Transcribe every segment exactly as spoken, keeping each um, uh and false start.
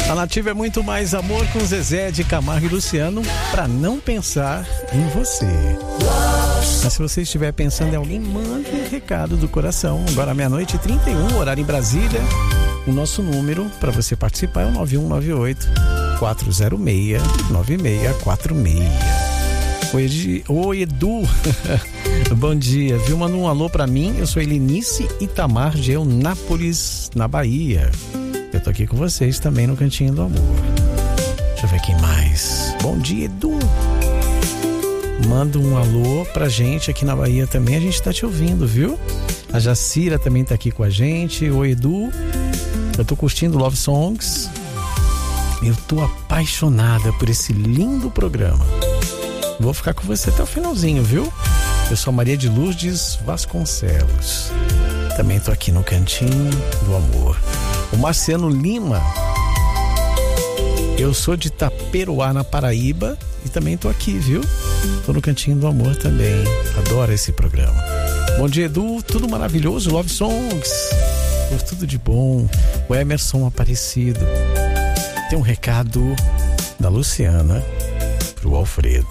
A Nativa é muito mais amor com Zezé de Camargo e Luciano, pra não pensar em você. Mas se você estiver pensando em alguém, mande um recado do coração. Agora meia-noite e trinta e um, horário em Brasília. O nosso número para você participar é o nove um nove oito, quatro zero seis, nove seis quatro seis. Oi, Oi Edu. Bom dia, viu? Manda um alô pra mim. Eu sou Helenice Itamar de Eunápolis, na Bahia. Eu tô aqui com vocês também no Cantinho do Amor. Deixa eu ver quem mais. Bom dia, Edu. Manda um alô pra gente aqui na Bahia também. A gente tá te ouvindo, viu? A Jacira também tá aqui com a gente. Oi, Edu. Eu tô curtindo Love Songs. Eu tô apaixonada por esse lindo programa. Vou ficar com você até o finalzinho, viu? Eu sou Maria de Lourdes Vasconcelos. Também tô aqui no Cantinho do Amor. O Marciano Lima. Eu sou de Taperoá, na Paraíba, e também tô aqui, viu? Tô no Cantinho do Amor também. Adoro esse programa. Bom dia, Edu. Tudo maravilhoso. Love Songs. Por tudo de bom. O Emerson Aparecido. Tem um recado da Luciana pro Alfredo.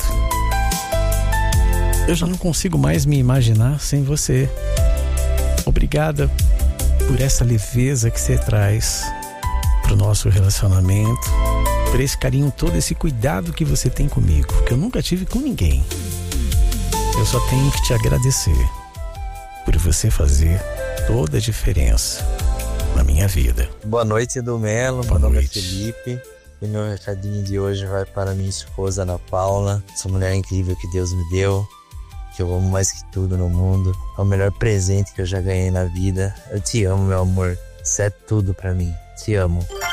Eu já não consigo mais me imaginar sem você. Obrigada por essa leveza que você traz pro nosso relacionamento, por esse carinho todo, esse cuidado que você tem comigo, que eu nunca tive com ninguém. Eu só tenho que te agradecer por você fazer toda a diferença na minha vida. Boa noite, Edu Melo. Boa Meu nome noite. é Felipe. E meu recadinho de hoje vai para minha esposa, Ana Paula. Essa mulher incrível que Deus me deu, que eu amo mais que tudo no mundo. É o melhor presente que eu já ganhei na vida. Eu te amo, meu amor. Você é tudo pra mim. Te amo.